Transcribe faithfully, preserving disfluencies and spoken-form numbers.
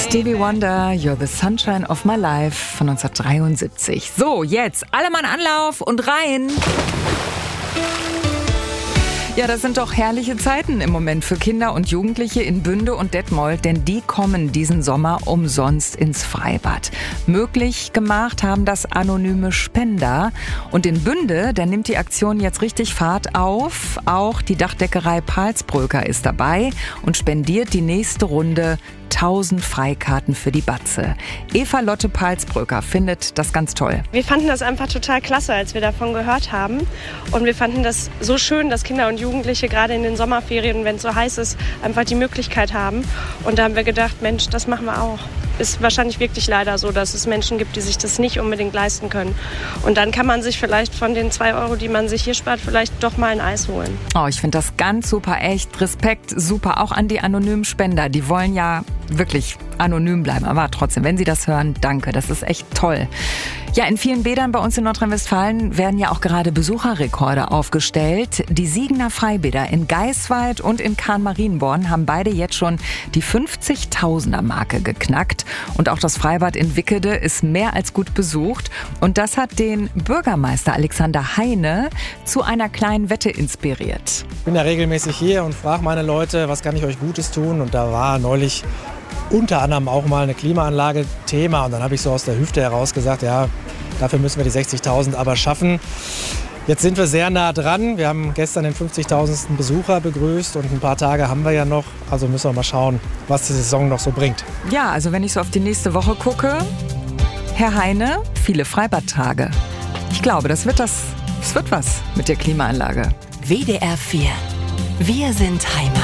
Stevie Wonder, You're the Sunshine of My Life von neunzehnhundertdreiundsiebzig. So, jetzt alle Mann Anlauf und rein! Ja, das sind doch herrliche Zeiten im Moment für Kinder und Jugendliche in Bünde und Detmold, denn die kommen diesen Sommer umsonst ins Freibad. Möglich gemacht haben das anonyme Spender. Und in Bünde, da nimmt die Aktion jetzt richtig Fahrt auf. Auch die Dachdeckerei Palsbröker ist dabei und spendiert die nächste Runde tausend Freikarten für die Batze. Eva Lotte Palsbröker findet das ganz toll. Wir fanden das einfach total klasse, als wir davon gehört haben. Und wir fanden das so schön, dass Kinder und Jugendliche gerade in den Sommerferien, wenn es so heiß ist, einfach die Möglichkeit haben. Und da haben wir gedacht, Mensch, das machen wir auch. Ist wahrscheinlich wirklich leider so, dass es Menschen gibt, die sich das nicht unbedingt leisten können. Und dann kann man sich vielleicht von den zwei Euro, die man sich hier spart, vielleicht doch mal ein Eis holen. Oh, ich finde das ganz super, echt Respekt, super, auch an die anonymen Spender. Die wollen ja wirklich anonym bleiben, aber trotzdem, wenn Sie das hören, danke, das ist echt toll. Ja, in vielen Bädern bei uns in Nordrhein-Westfalen werden ja auch gerade Besucherrekorde aufgestellt. Die Siegener Freibäder in Geiswald und in Kahn-Marienborn haben beide jetzt schon die fünfzigtausender-Marke geknackt. Und auch das Freibad in Wickede ist mehr als gut besucht. Und das hat den Bürgermeister Alexander Heine zu einer kleinen Wette inspiriert. Ich bin ja regelmäßig hier und frage meine Leute, was kann ich euch Gutes tun? Und da war neulich unter anderem auch mal eine Klimaanlage Thema. Und dann habe ich so aus der Hüfte heraus gesagt, ja, dafür müssen wir die sechzigtausend aber schaffen. Jetzt sind wir sehr nah dran. Wir haben gestern den fünfzigtausendsten Besucher begrüßt und ein paar Tage haben wir ja noch. Also müssen wir mal schauen, was die Saison noch so bringt. Ja, also wenn ich so auf die nächste Woche gucke, Herr Heine, viele Freibadtage. Ich glaube, das wird das, das wird was mit der Klimaanlage. W D R vier. Wir sind Heimat.